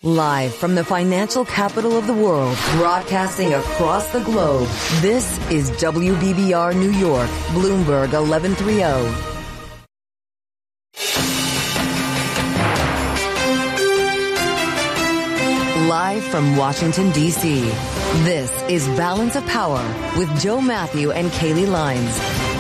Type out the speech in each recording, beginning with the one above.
Live from the financial capital of the world, broadcasting across the globe, this is WBBR New York, Bloomberg 1130. Live from Washington, D.C., this is Balance of Power with Joe Matthew and Kaylee Lines.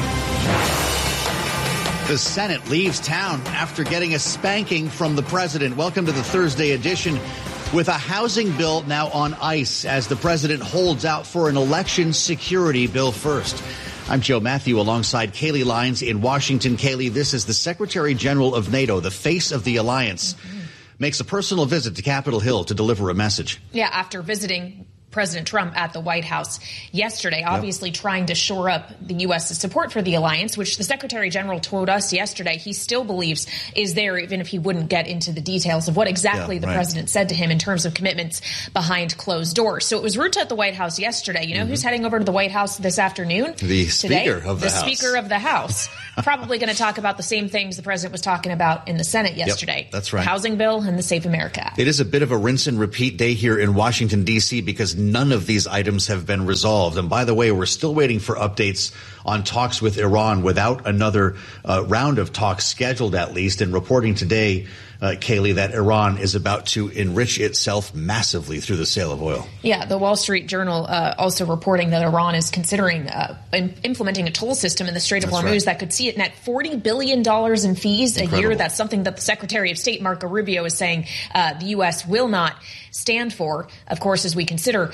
The Senate leaves town after getting a spanking from the president. Welcome to the Thursday edition with a housing bill now on ice as the president holds out for an election security bill first. I'm Joe Matthew alongside Kaylee Lines in Washington. Kaylee, this is the Secretary General of NATO, the face of the alliance. Makes a personal visit to Capitol Hill to deliver a message. Yeah, after visiting President Trump at the White House yesterday, obviously trying to shore up the U.S.'s support for the alliance, which the Secretary General told us yesterday he still believes is there, even if he wouldn't get into the details of what exactly the president said to him in terms of commitments behind closed doors. So it was route at the White House yesterday. You know who's heading over to the White House this afternoon? The Speaker of the House. The Speaker of the House. Probably going to talk about the same things the president was talking about in the Senate yesterday. Yep, that's right. The housing bill and the Safe America Act. It is a bit of a rinse and repeat day here in Washington, D.C., because none of these items have been resolved. And by the way, we're still waiting for updates on talks with Iran without another round of talks scheduled, at least. And reporting today, Kaylee, that Iran is about to enrich itself massively through the sale of oil. Yeah, the Wall Street Journal also reporting that Iran is considering implementing a toll system in the Strait of Hormuz that could see it net $40 billion in fees a year. That's something that the Secretary of State, Marco Rubio, is saying the U.S. will not stand for, of course, as we consider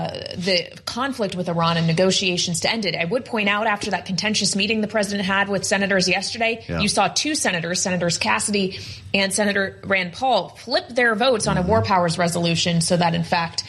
the conflict with Iran and negotiations to end it. I would point out, after that contentious meeting the president had with senators yesterday, you saw two senators, Senators Cassidy and Senator Rand Paul, flip their votes on a war powers resolution so that, in fact,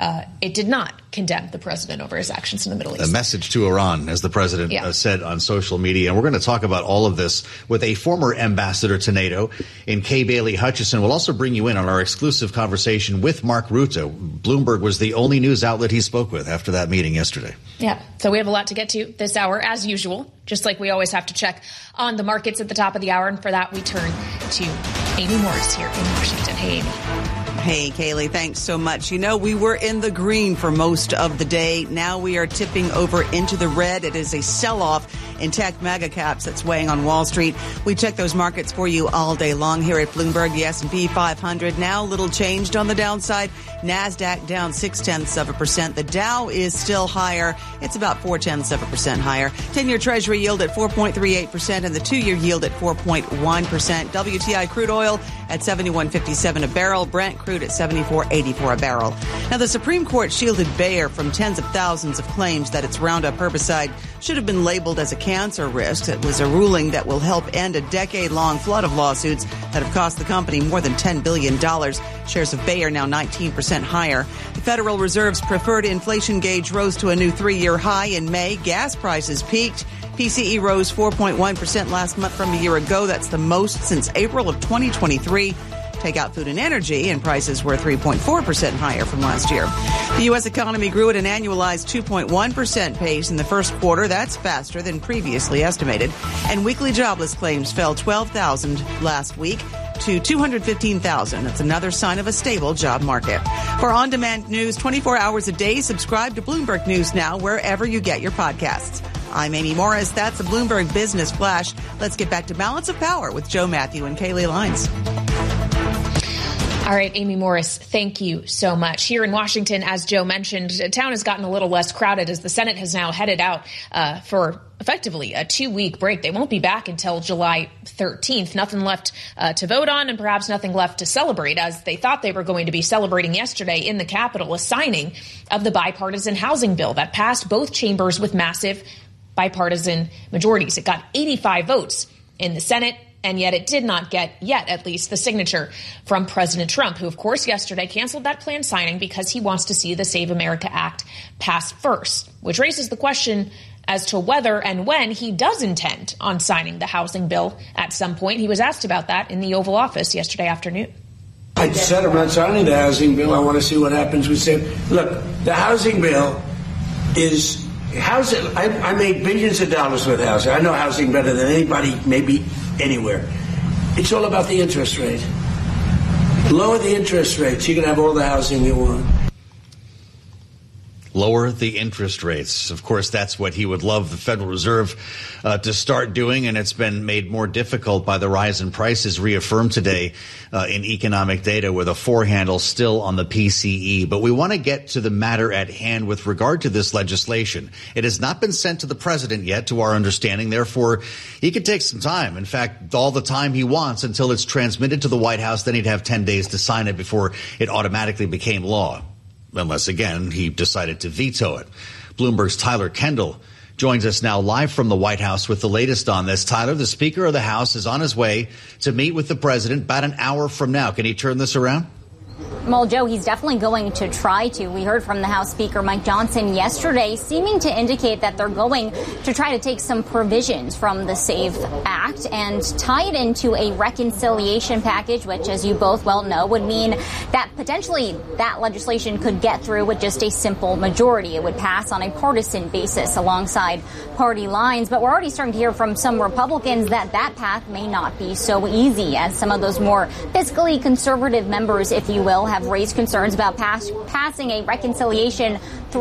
it did not condemn the president over his actions in the Middle East. A message to Iran, as the president said on social media. And we're going to talk about all of this with a former ambassador to NATO in Kay Bailey Hutchison. We'll also bring you in on our exclusive conversation with Mark Rutte. Bloomberg was the only news outlet he spoke with after that meeting yesterday. Yeah, so we have a lot to get to this hour, as usual, just like we always have to check on the markets at the top of the hour. And for that, we turn to Amy Morris here in Washington. Hey, Amy. Hey, Kaylee, thanks so much. You know, we were in the green for most of the day. Now we are tipping over into the red. It is a sell-off in tech mega caps that's weighing on Wall Street. We check those markets for you all day long here at Bloomberg. The S&P 500 now a little changed on the downside. NASDAQ down 0.6%. The Dow is still higher. It's about 0.4% higher. 10-year Treasury yield at 4.38% and the 2-year yield at 4.1%. WTI crude oil at $71.57 a barrel. Brent crude at $74.84 a barrel. Now, the Supreme Court shielded Bayer from tens of thousands of claims that its Roundup herbicide should have been labeled as a cancer risk. It was a ruling that will help end a decade-long flood of lawsuits that have cost the company more than $10 billion. Shares of Bayer now 19% higher. The Federal Reserve's preferred inflation gauge rose to a new 3-year high in May. Gas prices peaked. PCE rose 4.1% last month from a year ago. That's the most since April of 2023. Take out food and energy, and prices were 3.4% higher from last year. The U.S. economy grew at an annualized 2.1% pace in the first quarter. That's faster than previously estimated. And weekly jobless claims fell 12,000 last week to 215,000. That's another sign of a stable job market. For on-demand news 24 hours a day, subscribe to Bloomberg News Now wherever you get your podcasts. I'm Amy Morris. That's a Bloomberg Business Flash. Let's get back to Balance of Power with Joe Matthew and Kaylee Lines. All right, Amy Morris, thank you so much. Here in Washington, as Joe mentioned, town has gotten a little less crowded as the Senate has now headed out for effectively a 2-week break. They won't be back until July 13th. Nothing left to vote on and perhaps nothing left to celebrate, as they thought they were going to be celebrating yesterday in the Capitol a signing of the bipartisan housing bill that passed both chambers with massive bipartisan majorities. It got 85 votes in the Senate, and yet it did not get, yet at least, the signature from President Trump, who, of course, yesterday canceled that planned signing because he wants to see the Save America Act pass first, which raises the question as to whether and when he does intend on signing the housing bill at some point. He was asked about that in the Oval Office yesterday afternoon. I said I'm not signing the housing bill. I want to see what happens with it. Look, the housing bill is housing. I made billions of dollars with housing. I know housing better than anybody, maybe anywhere. It's all about the interest rate. Lower the interest rates. You can have all the housing you want. Lower the interest rates. Of course, that's what he would love the Federal Reserve to start doing, and it's been made more difficult by the rise in prices reaffirmed today in economic data with a 4 handle still on the PCE. But we want to get to the matter at hand with regard to this legislation. It has not been sent to the president yet, to our understanding. Therefore, he could take some time. In fact, all the time he wants until it's transmitted to the White House. Then he'd have 10 days to sign it before it automatically became law. Unless, again, he decided to veto it. Bloomberg's Tyler Kendall joins us now live from the White House with the latest on this. Tyler, the Speaker of the House is on his way to meet with the president about an hour from now. Can he turn this around? Well, Joe, he's definitely going to try to. We heard from the House Speaker Mike Johnson yesterday, seeming to indicate that they're going to try to take some provisions from the SAVE Act and tie it into a reconciliation package, which, as you both well know, would mean that potentially that legislation could get through with just a simple majority. It would pass on a partisan basis alongside party lines. But we're already starting to hear from some Republicans that that path may not be so easy, as some of those more fiscally conservative members, if you will, have raised concerns about passing a reconciliation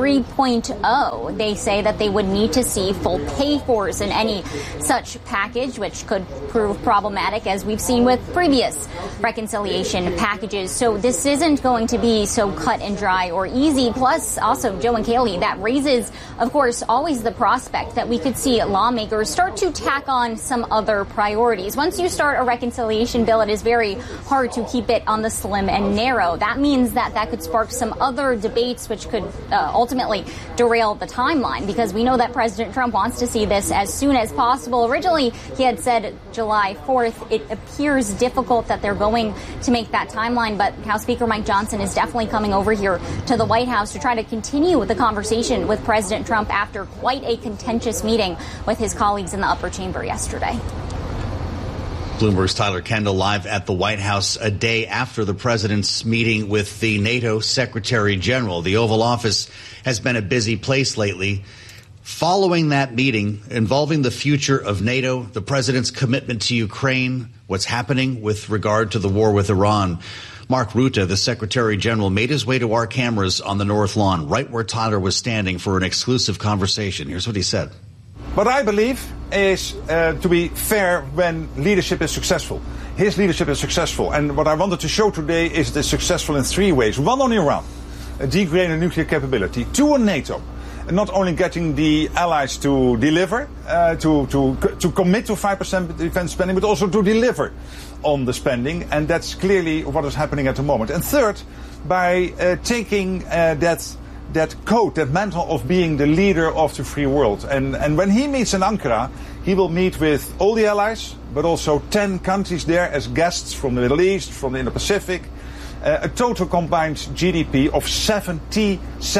3.0. They say that they would need to see full pay-fors in any such package, which could prove problematic, as we've seen with previous reconciliation packages. So this isn't going to be so cut and dry or easy. Plus, also, Joe and Kaylee, that raises, of course, always the prospect that we could see lawmakers start to tack on some other priorities. Once you start a reconciliation bill, it is very hard to keep it on the slim and narrow. That means that that could spark some other debates, which could ultimately derail the timeline, because we know that President Trump wants to see this as soon as possible. Originally, he had said July 4th. It appears difficult that they're going to make that timeline, but House Speaker Mike Johnson is definitely coming over here to the White House to try to continue the conversation with President Trump after quite a contentious meeting with his colleagues in the upper chamber yesterday. Bloomberg's Tyler Kendall live at the White House a day after the president's meeting with the NATO Secretary General. The Oval Office has been a busy place lately. Following that meeting involving the future of NATO, the president's commitment to Ukraine, what's happening with regard to the war with Iran, Mark Rutte, the Secretary General, made his way to our cameras on the North Lawn, right where Tyler was standing for an exclusive conversation. Here's what he said. What I believe is to be fair when leadership is successful. His leadership is successful. And what I wanted to show today is it is successful in 3 ways. 1, on Iran, degrading nuclear capability. 2, on NATO, not only getting the allies to deliver, to commit to 5% defense spending, but also to deliver on the spending. And that's clearly what is happening at the moment. And 3rd, by taking that code, that mantle of being the leader of the free world. And when he meets in Ankara, he will meet with all the allies, but also 10 countries there as guests from the Middle East, from the Indo-Pacific. A total combined GDP of $70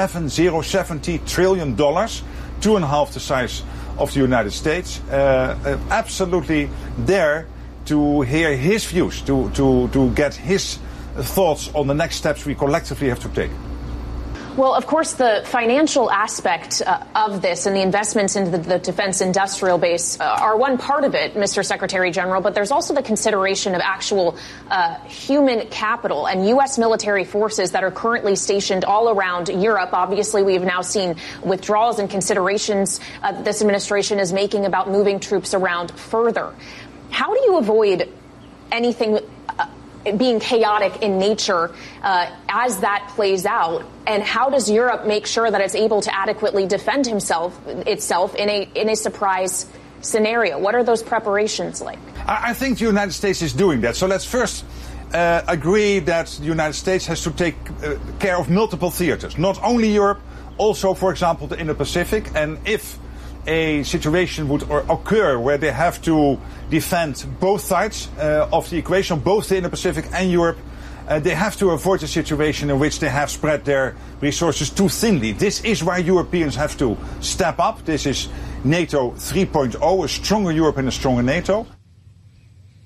trillion, 2.5 the size of the United States. Absolutely there to hear his views, to get his thoughts on the next steps we collectively have to take. Well, of course, the financial aspect of this and the investments into the defense industrial base are one part of it, Mr. Secretary General, but there's also the consideration of actual human capital and U.S. military forces that are currently stationed all around Europe. Obviously, we have now seen withdrawals and considerations this administration is making about moving troops around further. How do you avoid anything being chaotic in nature as that plays out? And how does Europe make sure that it's able to adequately defend itself in a surprise scenario? What are those preparations like? I think the United States is doing that. So let's first agree that the United States has to take care of multiple theaters, not only Europe, also, for example, the Indo-Pacific. And if a situation would occur where they have to defend both sides of the equation, both the Indo-Pacific and Europe, they have to avoid a situation in which they have spread their resources too thinly. This is why Europeans have to step up. This is NATO 3.0, a stronger Europe and a stronger NATO.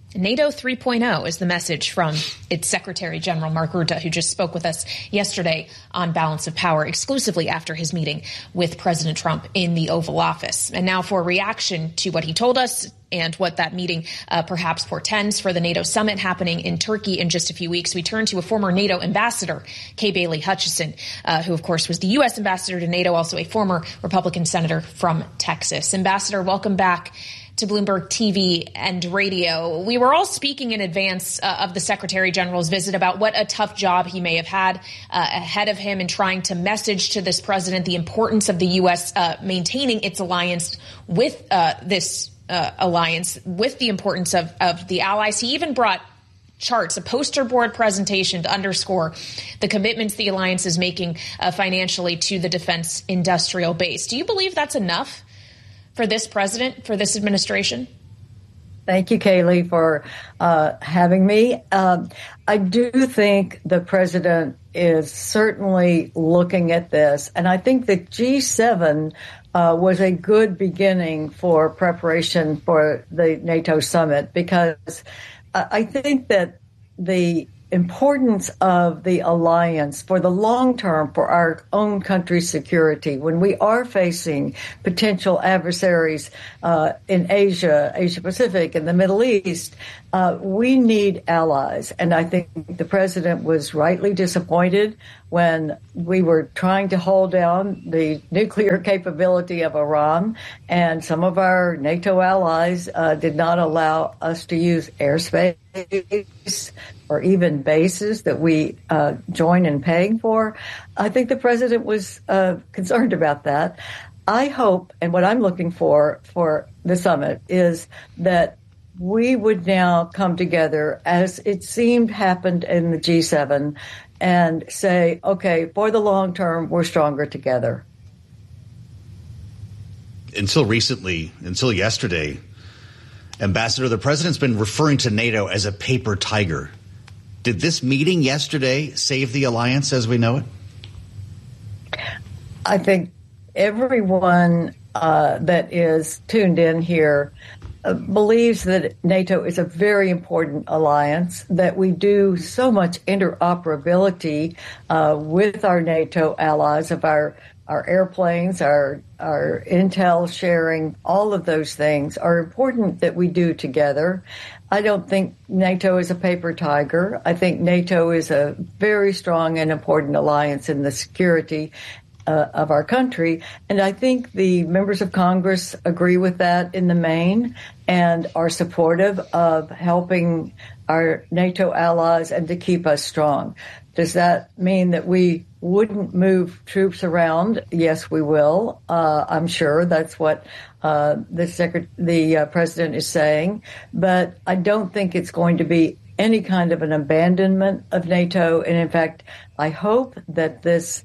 NATO 3.0 is the message from its Secretary General Mark Rutte, who just spoke with us yesterday on Balance of Power exclusively after his meeting with President Trump in the Oval Office. And now for a reaction to what he told us and what that meeting perhaps portends for the NATO summit happening in Turkey in just a few weeks, we turn to a former NATO ambassador, Kay Bailey Hutchison, who, of course, was the U.S. ambassador to NATO, also a former Republican senator from Texas. Ambassador, welcome back to Bloomberg TV and radio. We were all speaking in advance of the Secretary General's visit about what a tough job he may have had ahead of him in trying to message to this president the importance of the U.S. Maintaining its alliance with this alliance, with the importance of the allies. He even brought charts, a poster board presentation to underscore the commitments the alliance is making financially to the defense industrial base. Do you believe that's enough for this president, for this administration? Thank you, Kaylee, for having me. I do think the president is certainly looking at this, and I think the G7 was a good beginning for preparation for the NATO summit, because I think that the importance of the alliance for the long term for our own country's security, when we are facing potential adversaries in Asia, Asia Pacific, and the Middle East, we need allies. And I think the president was rightly disappointed when we were trying to hold down the nuclear capability of Iran, and some of our NATO allies did not allow us to use airspace or even bases that we join in paying for. I think the president was concerned about that. I hope, and what I'm looking for the summit, is that we would now come together, as it seemed happened in the G7, and say, okay, for the long term, we're stronger together. Until recently, until yesterday, Ambassador, the president's been referring to NATO as a paper tiger. Did this meeting yesterday save the alliance as we know it? I think everyone that is tuned in here believes that NATO is a very important alliance, that we do so much interoperability with our NATO allies of our airplanes, our intel sharing, all of those things are important that we do together. I don't think NATO is a paper tiger. I think NATO is a very strong and important alliance in the security of our country. And I think the members of Congress agree with that in the main and are supportive of helping our NATO allies and to keep us strong. Does that mean that we wouldn't move troops around? Yes, we will. I'm sure that's what the president is saying. But I don't think it's going to be any kind of an abandonment of NATO. And in fact, I hope that this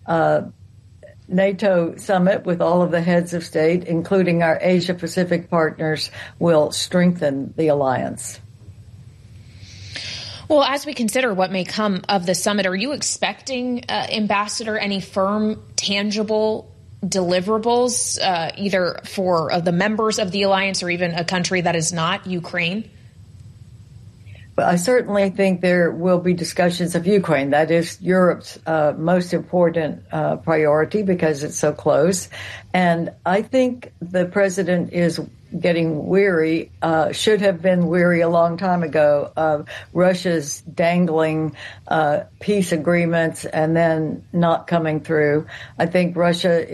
NATO summit with all of the heads of state, including our Asia Pacific partners, will strengthen the alliance. Well, as we consider what may come of the summit, are you expecting, Ambassador, any firm, tangible deliverables, either for the members of the alliance or even a country that is not Ukraine? Well, I certainly think there will be discussions of Ukraine. That is Europe's most important priority because it's so close. And I think the president is getting weary, should have been weary a long time ago, of Russia's dangling peace agreements and then not coming through. I think Russia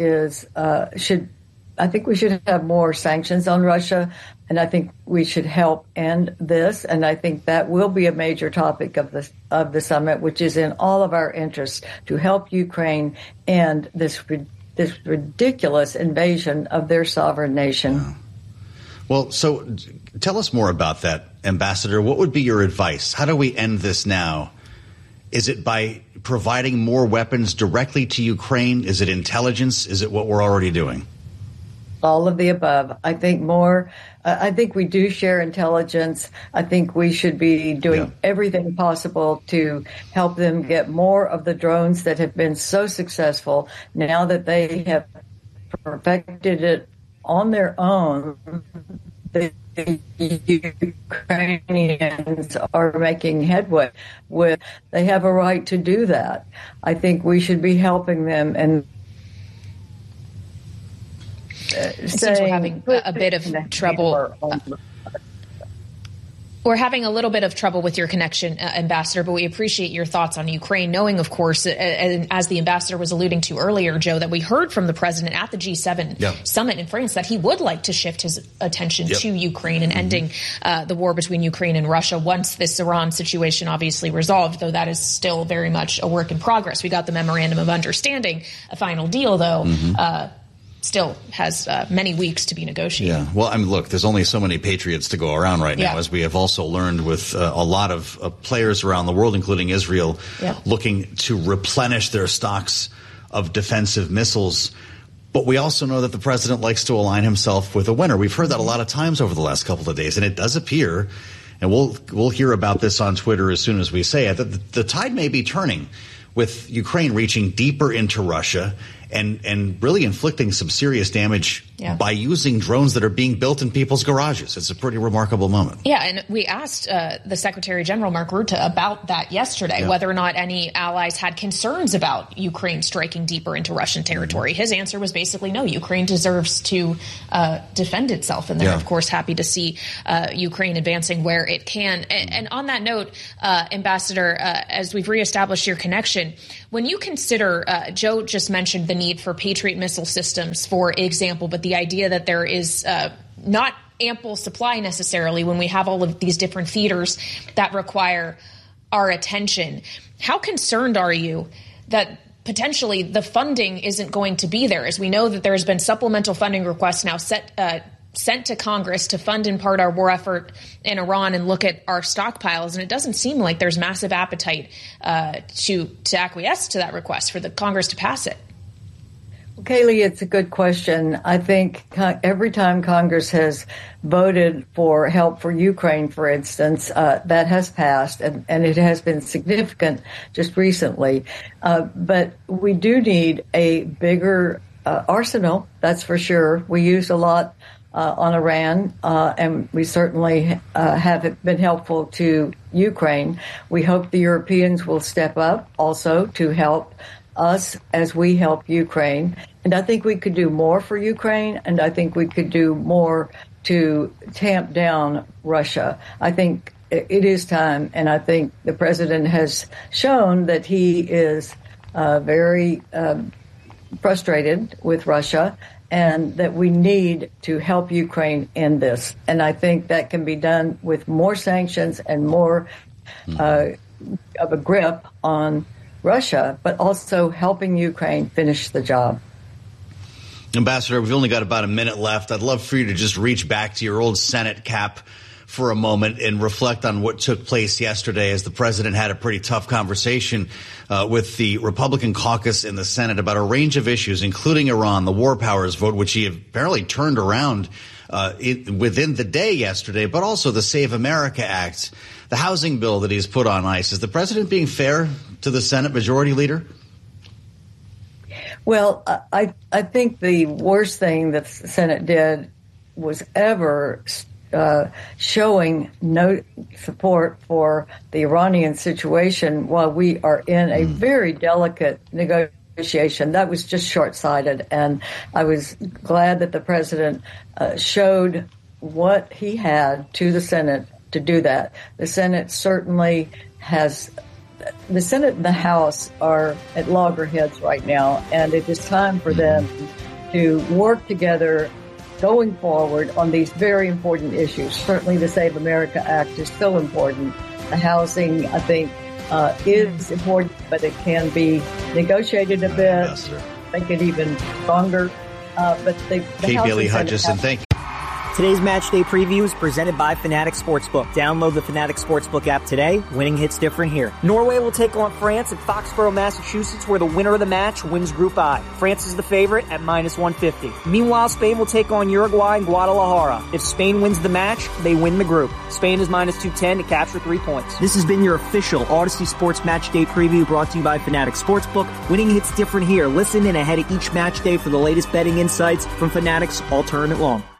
I think we should have more sanctions on Russia, and I think we should help end this. And I think that will be a major topic of the summit, which is in all of our interests, to help Ukraine end this ridiculous invasion of their sovereign nation. Wow. Well, so tell us more about that, Ambassador. What would be your advice? How do we end this now? Is it by providing more weapons directly to Ukraine? Is it intelligence? Is it what we're already doing? All of the above. I think more. I think we do share intelligence. I think we should be doing everything possible to help them get more of the drones that have been so successful. Now that they have perfected it on their own, the Ukrainians are making headway with. They have a right to do that. I think we should be helping them. And it seems we're having a bit of trouble. We're having a little bit of trouble with your connection, Ambassador, but we appreciate your thoughts on Ukraine, knowing, of course, as the ambassador was alluding to earlier, Joe, that we heard from the president at the G7 summit in France that he would like to shift his attention to Ukraine and ending the war between Ukraine and Russia once this Iran situation obviously resolved, though that is still very much a work in progress. We got the memorandum of understanding, a final deal, though. Still has many weeks to be negotiated. Yeah. Well, I mean, look, there's only so many patriots to go around right now, as we have also learned with a lot of players around the world, including Israel, looking to replenish their stocks of defensive missiles. But we also know that the president likes to align himself with a winner. We've heard that a lot of times over the last couple of days, and it does appear, and we'll hear about this on Twitter as soon as we say it, that the tide may be turning with Ukraine reaching deeper into Russia and really inflicting some serious damage by using drones that are being built in people's garages. It's a pretty remarkable moment. Yeah, and we asked the Secretary General, Mark Rutte, about that yesterday, whether or not any allies had concerns about Ukraine striking deeper into Russian territory. His answer was basically no, Ukraine deserves to defend itself. And they're, of course, happy to see Ukraine advancing where it can. And on that note, Ambassador, as we've reestablished your connection, when you consider, Joe just mentioned the need for Patriot missile systems, for example, but the idea that there is not ample supply necessarily when we have all of these different theaters that require our attention. How concerned are you that potentially the funding isn't going to be there? As we know that there has been supplemental funding requests now sent to Congress to fund in part our war effort in Iran and look at our stockpiles. And it doesn't seem like there's massive appetite to acquiesce to that request for the Congress to pass it. Kaylee, it's a good question. I think every time Congress has voted for help for Ukraine, for instance, that has passed, and it has been significant just recently. But we do need a bigger arsenal, that's for sure. We use a lot on Iran, and we certainly have been helpful to Ukraine. We hope the Europeans will step up also to help us as we help Ukraine. And I think we could do more for Ukraine, and I think we could do more to tamp down Russia. I think it is time, and I think the president has shown that he is very frustrated with Russia and that we need to help Ukraine in this. And I think that can be done with more sanctions and more of a grip on Russia, but also helping Ukraine finish the job. Ambassador, we've only got about a minute left. I'd love for you to just reach back to your old Senate cap for a moment and reflect on what took place yesterday as the president had a pretty tough conversation with the Republican caucus in the Senate about a range of issues, including Iran, the war powers vote, which he apparently turned around within the day yesterday, but also the Save America Act, the housing bill that he's put on ice. Is the president being fair to the Senate Majority Leader? Well, I think the worst thing that the Senate did was ever showing no support for the Iranian situation while we are in a very delicate negotiation. That was just short-sighted, and I was glad that the president showed what he had to the Senate to do that. The Senate certainly has. The Senate and the House are at loggerheads right now, and it is time for them to work together going forward on these very important issues. Certainly the Save America Act is so important. The housing, I think, is important, but it can be negotiated a bit, make it even stronger. But the Kate Bailey-Hutchison, thank you. Today's Match Day Preview is presented by Fanatics Sportsbook. Download the Fanatics Sportsbook app today. Winning hits different here. Norway will take on France at Foxborough, Massachusetts, where the winner of the match wins Group I. France is the favorite at -150. Meanwhile, Spain will take on Uruguay in Guadalajara. If Spain wins the match, they win the group. Spain is -210 to capture 3 points. This has been your official Odyssey Sports Match Day Preview brought to you by Fanatics Sportsbook. Winning hits different here. Listen in ahead of each match day for the latest betting insights from Fanatics all tournament long.